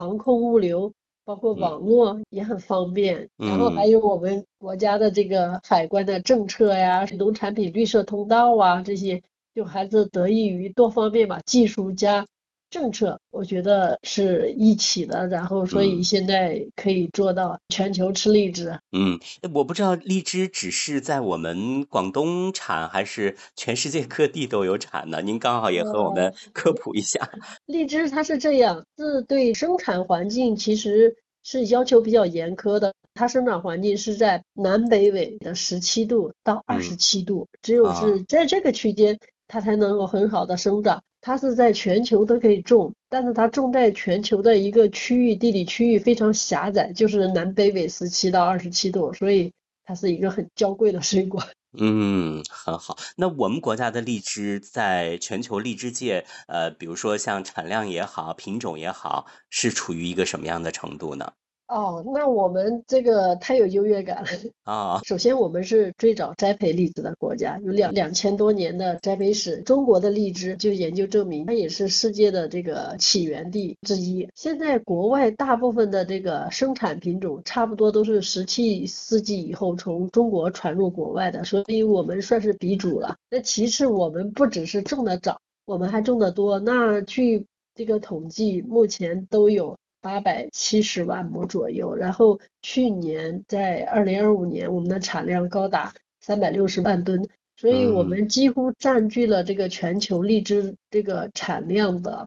航空物流，包括嗯网络也很方便。然后还嗯。 有我们国家的这个海关的政策呀，农产品绿色通道啊，这些就还是得益于多方面吧，技术加政策，我觉得是一起的。然后所以嗯现在可以做到全球吃荔枝。 嗯，我不知道荔枝只是在我们广东产，还是全世界各地都有产呢？您刚好也和我们科普一下。 荔枝它是这样，是对生产环境其实是要求比较严苛的。它生长环境是在南北纬的17度到二十嗯七度，只有啊是在这个区间，它才能够很好的生长。它是在全球都可以种，但是它种在全球的一个区域，地理区域非常狭窄，就是南北纬17到27度，所以它是一个很娇贵的水果。 嗯，很好。那我们国家的荔枝在全球荔枝界，比如说像产量也好，品种也好，是处于一个什么样的程度呢？ 哦，那我们这个太有优越感了。 啊， 首先，我们是最早栽培荔枝的国家，有2000多年的栽培史。中国的荔枝就研究证明，它也是世界的这个起源地之一。现在国外大部分的这个生产品种，差不多都是17世纪以后从中国传入国外的，所以我们算是鼻祖了。那其次，我们不只是种的早，我们还种的多。那据这个统计，目前都有870万亩左右，然后去年在2025年，我们的产量高达360万吨，所以我嗯， 们几乎占据了这个全球荔枝这个产量的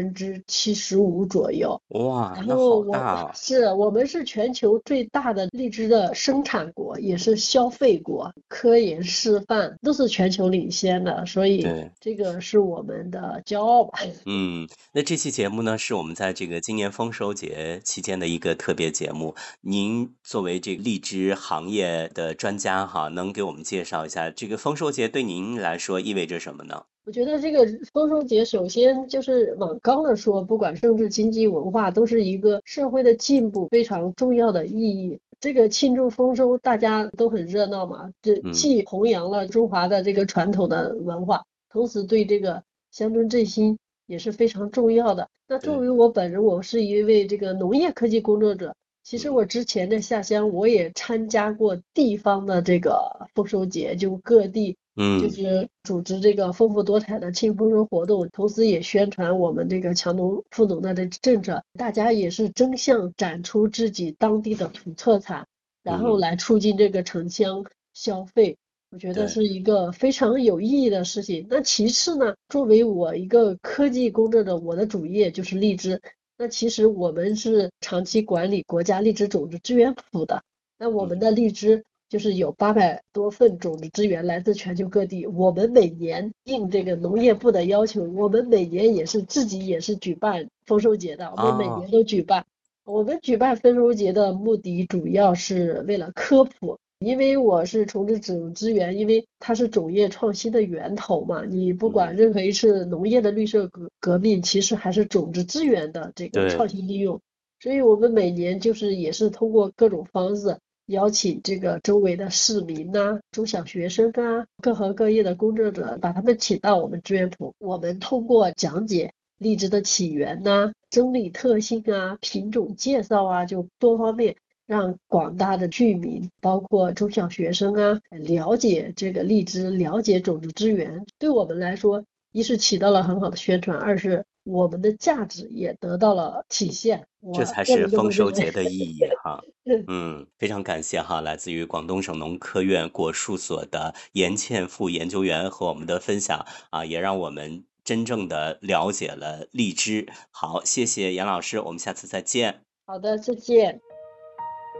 75%左右。 哇， 然那好后我大哦。 是我们是全球最大的荔枝的生产国，也是消费国，科研示范都是全球领先的，所以对。 这个是我们的骄傲吧。 嗯，那这期节目呢，是我们在这个今年丰收节期间的一个特别节目。您作为这个荔枝行业的专家哈，能给我们介绍一下这个丰收节对您来说意味着什么呢？ 我觉得这个丰收节，首先就是往高了说，不管政治、经济、文化，都是一个社会的进步非常重要的意义。这个庆祝丰收，大家都很热闹嘛，这嗯， 既弘扬了中华的这个传统的文化，同时对这个乡村振兴也是非常重要的。那作对， 为我本人，我是一位这个农业科技工作者。其实嗯我之前的下乡，我也参加过地方的这个丰收节，就各地就嗯是组织这个丰富多彩的庆丰收活动，同时也宣传我们这个强农富农的政策，大家也是争相展出自己当地的土特产，然后嗯， 来促进这个城乡消费。我觉得对， 是一个非常有意义的事情。那其次呢，作为我一个科技工作者，我的主业就是荔枝。那其实我们是长期管理国家荔枝种子资源库的。那我们嗯的荔枝就是有800多份种子资源来自全球各地。我们每年应这个农业部的要求，我们每年也是自己也是举办丰收节的，我们每啊， 年都举办。我们举办丰收节的目的主要是为了科普，因为我是从事种子资源，因为它是种业创新的源头嘛。你不管嗯， 任何一次农业的绿色革命，其实还是种子资源的这个创对， 新利用。所以我们每年就是也是通过各种方式邀请这个周围的市民呐、中小学生啊、各行各业的工作者，把他们请到我们资源埔。我们通过讲解荔枝的起源呐、生理特性啊、品种介绍啊，就多方面让广大的居民，包括中小学生啊，了解这个荔枝，了解种子资源。对我们来说，一是起到了很好的宣传，二是我们的价值也得到了体现。我个这才是人这么认为。 丰收节的意义哈。嗯，非常感谢哈，来自于广东省农科院果树所的严倩副研究员和我们的分享啊，也让我们真正的了解了荔枝。好，谢谢严老师，我们下次再见。 好的，再见。